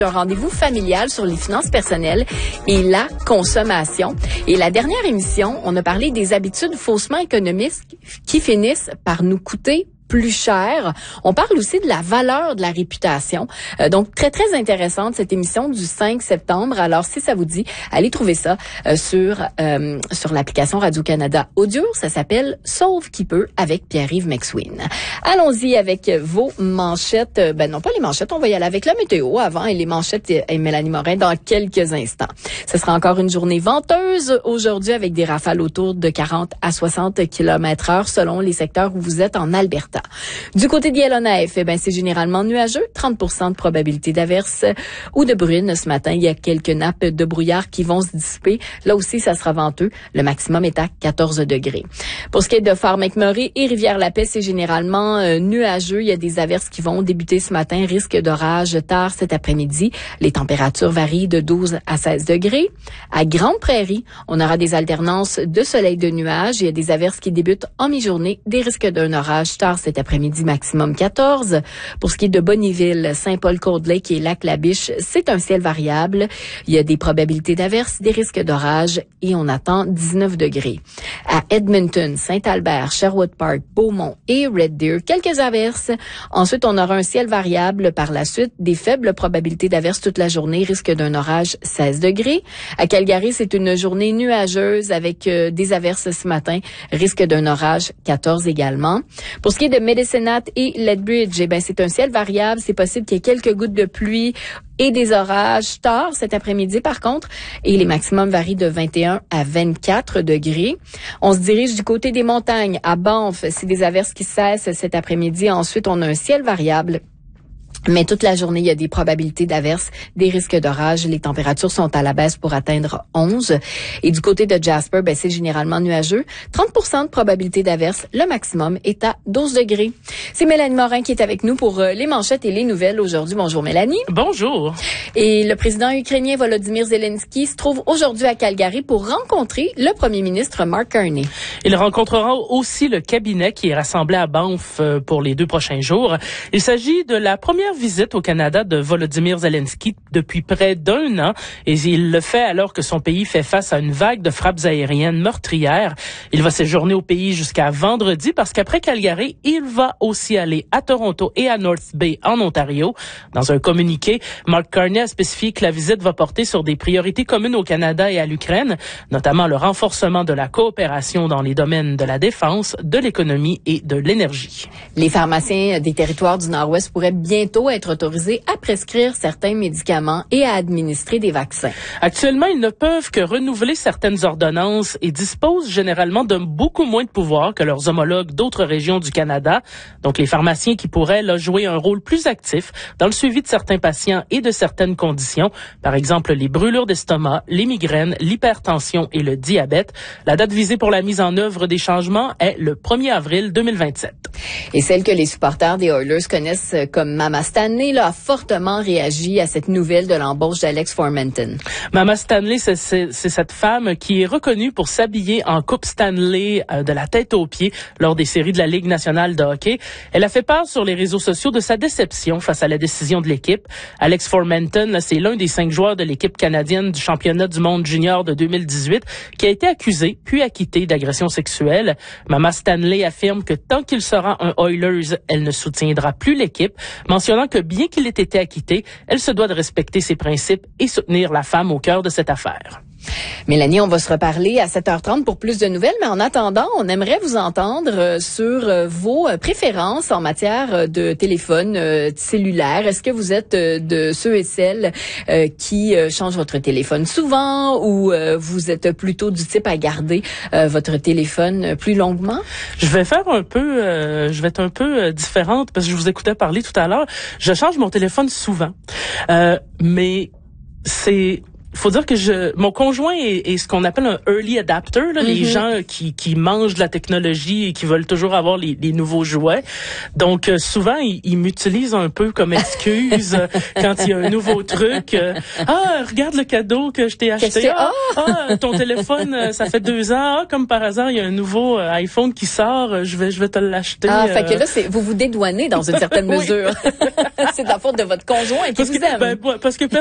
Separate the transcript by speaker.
Speaker 1: Un rendez-vous familial sur les finances personnelles et la consommation. Et la dernière émission, on a parlé des habitudes faussement économistes qui finissent par nous coûter plus cher. On parle aussi de la valeur de la réputation. Donc, très, très intéressante cette émission du 5 septembre. Alors, si ça vous dit, allez trouver ça sur l'application Radio-Canada Audio. Ça s'appelle « Sauve qui peut » avec Pierre-Yves McSween. Allons-y avec vos manchettes. Non, pas les manchettes. On va y aller avec la météo avant et les manchettes et Mélanie Morin dans quelques instants. Ce sera encore une journée venteuse aujourd'hui avec des rafales autour de 40 à 60 km/h selon les secteurs où vous êtes en Alberta. Du côté de Yellowknife, c'est généralement nuageux, 30% de probabilité d'averse ou de bruine. Ce matin, il y a quelques nappes de brouillard qui vont se dissiper. Là aussi, ça sera venteux. Le maximum est à 14 degrés. Pour ce qui est de Fort McMurray et Rivière-la-Paix, c'est généralement nuageux. Il y a des averses qui vont débuter ce matin. Risque d'orage tard cet après-midi. Les températures varient de 12 à 16 degrés. À Grande Prairie, on aura des alternances de soleil de nuages. Il y a des averses qui débutent en mi-journée. Des risques d'un orage tard cet après-midi, maximum 14. Pour ce qui est de Bonnyville, Saint-Paul-Cold Lake et Lac-La-Biche, c'est un ciel variable. Il y a des probabilités d'averses, des risques d'orage et on attend 19 degrés. À Edmonton, Saint-Albert, Sherwood Park, Beaumont et Red Deer, quelques averses. Ensuite, on aura un ciel variable par la suite, des faibles probabilités d'averses toute la journée, risque d'un orage 16 degrés. À Calgary, c'est une journée nuageuse avec des averses ce matin, risque d'un orage 14 également. Pour ce qui est de Medicine Hat et Lethbridge, c'est un ciel variable. C'est possible qu'il y ait quelques gouttes de pluie et des orages tard cet après-midi, par contre. Et les maximums varient de 21 à 24 degrés. On se dirige du côté des montagnes. À Banff, c'est des averses qui cessent cet après-midi. Ensuite, on a un ciel variable. Mais toute la journée, il y a des probabilités d'averses, des risques d'orage. Les températures sont à la baisse pour atteindre 11. Et du côté de Jasper, c'est généralement nuageux. 30% de probabilité d'averses. Le maximum est à 12 degrés. C'est Mélanie Morin qui est avec nous pour les manchettes et les nouvelles aujourd'hui. Bonjour Mélanie.
Speaker 2: Bonjour.
Speaker 1: Et le président ukrainien Volodymyr Zelensky se trouve aujourd'hui à Calgary pour rencontrer le premier ministre Mark Carney.
Speaker 2: Il rencontrera aussi le cabinet qui est rassemblé à Banff pour les 2 prochains jours. Il s'agit de la première visite au Canada de Volodymyr Zelensky depuis près d'1 an et il le fait alors que son pays fait face à une vague de frappes aériennes meurtrières. Il va séjourner au pays jusqu'à vendredi parce qu'après Calgary, il va aussi aller à Toronto et à North Bay en Ontario. Dans un communiqué, Mark Carney a spécifié que la visite va porter sur des priorités communes au Canada et à l'Ukraine, notamment le renforcement de la coopération dans les domaines de la défense, de l'économie et de l'énergie.
Speaker 1: Les pharmaciens des territoires du Nord-Ouest pourraient bientôt être autorisés à prescrire certains médicaments et à administrer des vaccins.
Speaker 2: Actuellement, ils ne peuvent que renouveler certaines ordonnances et disposent généralement de beaucoup moins de pouvoir que leurs homologues d'autres régions du Canada. Donc, les pharmaciens qui pourraient là, jouer un rôle plus actif dans le suivi de certains patients et de certaines conditions, par exemple les brûlures d'estomac, les migraines, l'hypertension et le diabète. La date visée pour la mise en œuvre des changements est le 1er avril 2027.
Speaker 1: Et celle que les supporters des Oilers connaissent comme Mama Stanley a fortement réagi à cette nouvelle de l'embauche d'Alex Formenton.
Speaker 2: Mama Stanley, c'est cette femme qui est reconnue pour s'habiller en coupe Stanley de la tête aux pieds lors des séries de la Ligue nationale de hockey. Elle a fait part sur les réseaux sociaux de sa déception face à la décision de l'équipe. Alex Formenton, c'est l'un des 5 joueurs de l'équipe canadienne du championnat du monde junior de 2018 qui a été accusé puis acquitté d'agression sexuelle. Mama Stanley affirme que tant qu'il sera un Oilers, elle ne soutiendra plus l'équipe, mentionnant que bien qu'il ait été acquitté, elle se doit de respecter ses principes et soutenir la femme au cœur de cette affaire.
Speaker 1: Mélanie, on va se reparler à 7h30 pour plus de nouvelles, mais en attendant, on aimerait vous entendre sur vos préférences en matière de téléphone cellulaire. Est-ce que vous êtes de ceux et celles qui changent votre téléphone souvent ou vous êtes plutôt du type à garder votre téléphone plus longuement?
Speaker 2: Je vais être un peu différente parce que je vous écoutais parler tout à l'heure. Je change mon téléphone souvent, mais faut dire que mon conjoint est ce qu'on appelle un early adapter, là, les gens qui mangent de la technologie et qui veulent toujours avoir les nouveaux jouets. Donc souvent ils m'utilisent un peu comme excuse quand il y a un nouveau truc. Regarde le cadeau que je t'ai acheté. Ton téléphone, ça fait 2 ans. Comme par hasard, il y a un nouveau iPhone qui sort. Je vais te l'acheter.
Speaker 1: Fait que là, vous dédouanez dans une certaine mesure. C'est de la faute de votre conjoint qui vous aime.
Speaker 2: Parce que